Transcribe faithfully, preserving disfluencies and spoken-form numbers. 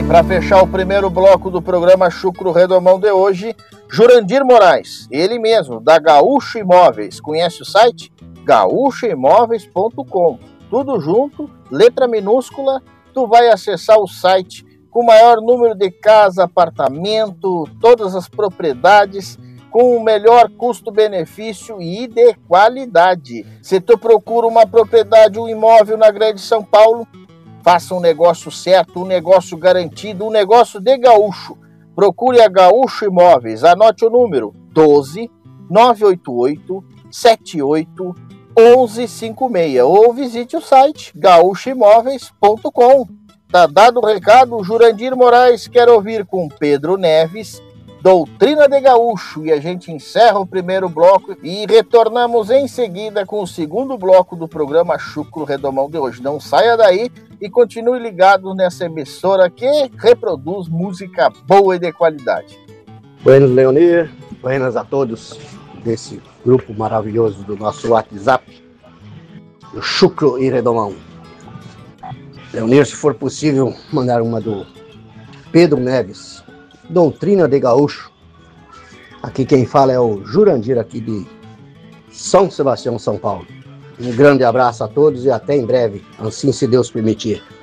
Para fechar o primeiro bloco do programa Chucro Redomão de hoje, Jurandir Moraes, ele mesmo, da Gaúcho Imóveis. Conhece o site? gaúcho imóveis ponto com. Tudo junto, letra minúscula, tu vai acessar o site com o maior número de casa, apartamento, todas as propriedades, com o melhor custo-benefício e de qualidade. Se tu procura uma propriedade, um imóvel na Grande São Paulo, faça um negócio certo, um negócio garantido, um negócio de gaúcho. Procure a Gaúcho Imóveis, anote o número doze, nove oito oito, sete oito, onze cinquenta e seis ou visite o site gaúcho imóveis ponto com. Tá dado o recado, Jurandir Moraes quer ouvir com Pedro Neves, Doutrina de Gaúcho, e a gente encerra o primeiro bloco e retornamos em seguida com o segundo bloco do programa Chucro Redomão de hoje. Não saia daí e continue ligado nessa emissora que reproduz música boa e de qualidade. Buenas, Leonir. Buenas a todos desse grupo maravilhoso do nosso WhatsApp, do Chucro e Redomão. Leonir, se for possível, mandar uma do Pedro Neves, Doutrina de Gaúcho. Aqui quem fala é o Jurandir, aqui de São Sebastião, São Paulo. Um grande abraço a todos e até em breve, assim se Deus permitir.